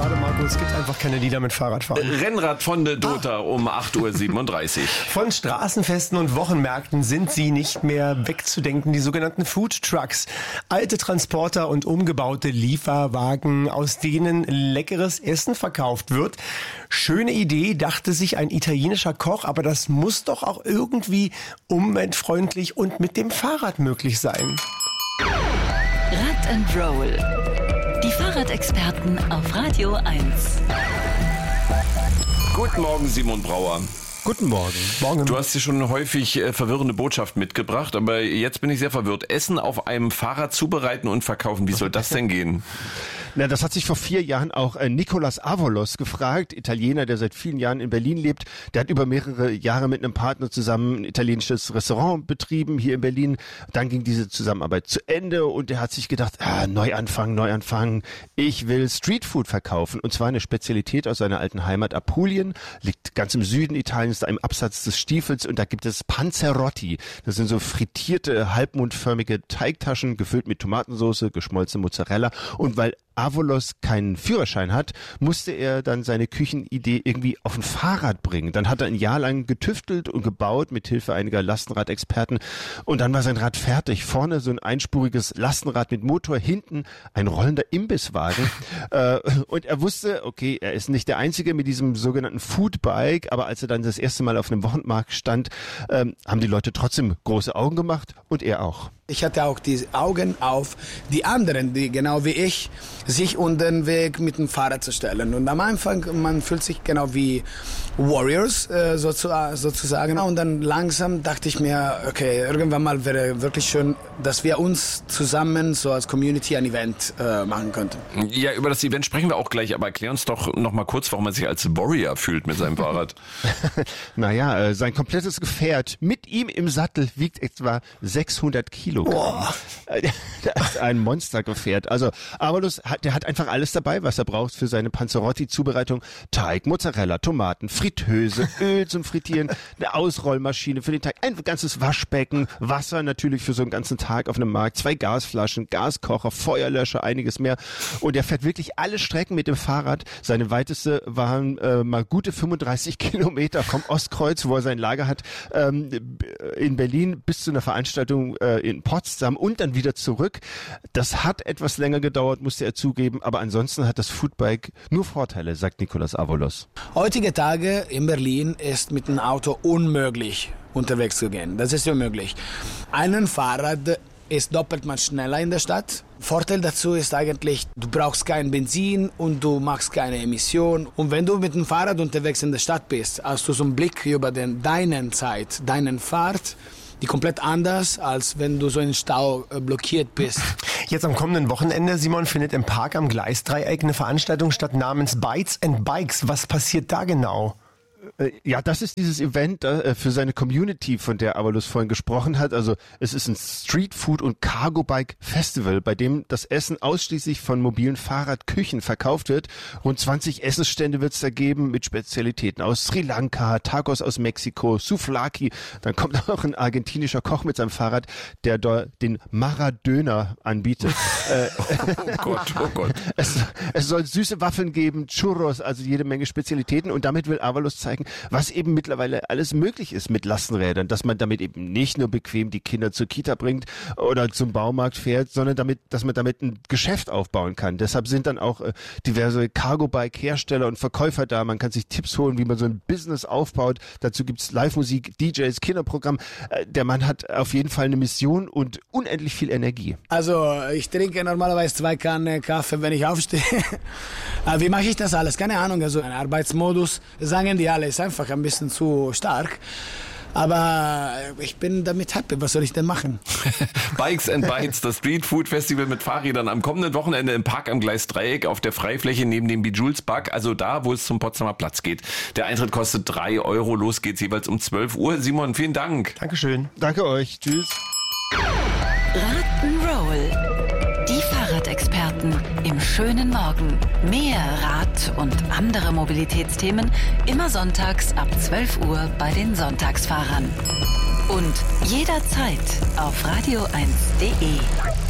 Schade, Marco, es gibt einfach keine Lieder mit Fahrradfahren. Rennrad von der Dota um 8.37 Uhr. Von Straßenfesten und Wochenmärkten sind sie nicht mehr wegzudenken, die sogenannten Food Trucks. Alte Transporter und umgebaute Lieferwagen, aus denen leckeres Essen verkauft wird. Schöne Idee, dachte sich ein italienischer Koch, aber das muss doch auch irgendwie umweltfreundlich und mit dem Fahrrad möglich sein. Rad and Roll. Die Fahrradexperten auf Radio 1. Guten Morgen, Simon Brauer. Guten Morgen. Morgen. Du hast dir schon häufig verwirrende Botschaft mitgebracht, aber jetzt bin ich sehr verwirrt. Essen auf einem Fahrrad zubereiten und verkaufen, wie soll das denn gehen? Na, das hat sich vor 4 Jahren auch Nicolas Avalos gefragt, Italiener, der seit vielen Jahren in Berlin lebt. Der hat über mehrere Jahre mit einem Partner zusammen ein italienisches Restaurant betrieben hier in Berlin. Dann ging diese Zusammenarbeit zu Ende und er hat sich gedacht, Neuanfang. Ich will Streetfood verkaufen und zwar eine Spezialität aus seiner alten Heimat Apulien, liegt ganz im Süden Italiens, da im Absatz des Stiefels und da gibt es Panzerotti. Das sind so frittierte, halbmondförmige Teigtaschen, gefüllt mit Tomatensauce, geschmolzene Mozzarella und weil Avalos keinen Führerschein hat, musste er dann seine Küchenidee irgendwie auf ein Fahrrad bringen. Dann hat er ein Jahr lang getüftelt und gebaut mit Hilfe einiger Lastenradexperten und dann war sein Rad fertig. Vorne so ein einspuriges Lastenrad mit Motor, hinten ein rollender Imbisswagen und er wusste, okay, er ist nicht der Einzige mit diesem sogenannten Foodbike, aber als er dann das erste Mal auf einem Wochenmarkt stand, haben die Leute trotzdem große Augen gemacht und er auch. Ich hatte auch die Augen auf die anderen, die genau wie ich sich unter den Weg mit dem Fahrrad zu stellen. Und am Anfang, man fühlt sich genau wie Warriors sozusagen. Und dann langsam dachte ich mir, okay, irgendwann mal wäre wirklich schön, dass wir uns zusammen so als Community ein Event machen könnten. Ja, über das Event sprechen wir auch gleich, aber erklär uns doch noch mal kurz, warum man sich als Warrior fühlt mit seinem Fahrrad. Naja, sein komplettes Gefährt mit ihm im Sattel wiegt etwa 600 Kilogramm. Boah. Das ist ein Monstergefährt. Also Avalos der hat einfach alles dabei, was er braucht für seine Panzerotti-Zubereitung. Teig, Mozzarella, Tomaten, Fritteuse, Öl zum Frittieren, eine Ausrollmaschine für den Teig, ein ganzes Waschbecken, Wasser natürlich für so einen ganzen Tag auf einem Markt, 2 Gasflaschen, Gaskocher, Feuerlöscher, einiges mehr. Und er fährt wirklich alle Strecken mit dem Fahrrad. Seine weiteste waren mal gute 35 Kilometer vom Ostkreuz, wo er sein Lager hat, in Berlin bis zu einer Veranstaltung in Potsdam und dann wieder zurück. Das hat etwas länger gedauert, musste er zugeben, aber ansonsten hat das Foodbike nur Vorteile, sagt Nicolas Avalos. Heutige Tage in Berlin ist mit dem Auto unmöglich unterwegs zu gehen. Das ist unmöglich. Ein Fahrrad ist doppelt mal schneller in der Stadt. Vorteil dazu ist eigentlich, du brauchst kein Benzin und du machst keine Emission. Und wenn du mit dem Fahrrad unterwegs in der Stadt bist, hast du so einen Blick über deinen Fahrt, die komplett anders, als wenn du so in Stau blockiert bist. Jetzt am kommenden Wochenende, Simon, findet im Park am Gleisdreieck eine Veranstaltung statt namens Bites and Bikes. Was passiert da genau? Ja, das ist dieses Event für seine Community, von der Avalos vorhin gesprochen hat. Also es ist ein Streetfood- und Cargo-Bike-Festival, bei dem das Essen ausschließlich von mobilen Fahrradküchen verkauft wird. Rund 20 Essensstände wird es da geben mit Spezialitäten aus Sri Lanka, Tacos aus Mexiko, Souvlaki. Dann kommt auch ein argentinischer Koch mit seinem Fahrrad, der dort den Maradöner anbietet. Oh Gott. Es soll süße Waffeln geben, Churros, also jede Menge Spezialitäten. Und damit will Avalos zeigen, was eben mittlerweile alles möglich ist mit Lastenrädern, dass man damit eben nicht nur bequem die Kinder zur Kita bringt oder zum Baumarkt fährt, sondern dass man damit ein Geschäft aufbauen kann. Deshalb sind dann auch diverse Cargo-Bike-Hersteller und Verkäufer da. Man kann sich Tipps holen, wie man so ein Business aufbaut. Dazu gibt's Live-Musik, DJs, Kinderprogramm. Der Mann hat auf jeden Fall eine Mission und unendlich viel Energie. Also ich trinke normalerweise 2 Kannen Kaffee, wenn ich aufstehe. Wie mache ich das alles? Keine Ahnung, also ein Arbeitsmodus, sagen die alle, ist einfach ein bisschen zu stark. Aber ich bin damit happy. Was soll ich denn machen? Bikes and Bites, das Streetfood Festival mit Fahrrädern am kommenden Wochenende im Park am Gleisdreieck auf der Freifläche neben dem Bejewels Park, also da, wo es zum Potsdamer Platz geht. Der Eintritt kostet 3 €. Los geht's jeweils um 12 Uhr. Simon, vielen Dank. Dankeschön. Danke euch. Tschüss. Rock'n'Roll. Die Fahrradexperten im schönen Morgen. Mehr Rad- und andere Mobilitätsthemen immer sonntags ab 12 Uhr bei den Sonntagsfahrern. Und jederzeit auf radio1.de.